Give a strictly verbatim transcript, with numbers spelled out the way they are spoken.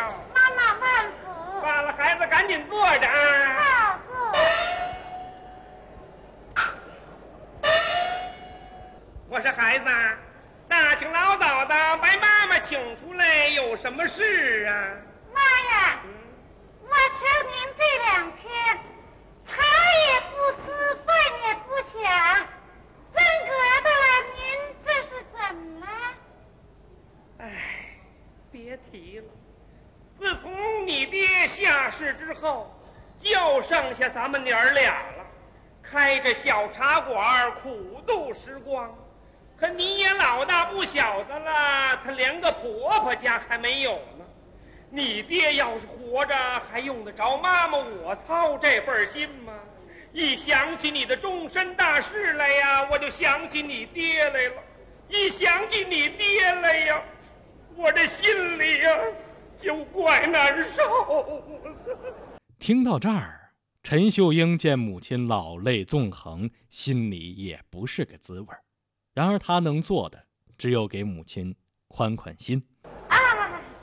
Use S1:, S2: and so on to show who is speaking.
S1: 了。
S2: 妈妈万福。
S1: 罢了，孩子赶紧坐着啊。
S2: 好，坐。
S1: 我说孩子，大清老早的把妈妈请出来，有什么事啊？
S2: 妈呀，
S1: 嗯，
S2: 我瞧您这两天茶也不思，饭也不想，真格的了，您这是怎么了？
S1: 哎，别提了，自从你爹下世之后，就剩下咱们娘儿俩了，开着小茶馆苦度时光。可你也老大不小的了，他连个婆婆家还没有呢。你爹要是活着，还用得着妈妈我操这份心吗？一想起你的终身大事来呀，我就想起你爹来了；一想起你爹来呀，我这心里呀就怪难受。
S3: 听到这儿，陈秀英见母亲老泪纵横，心里也不是个滋味。然而她能做的，只有给母亲宽宽心。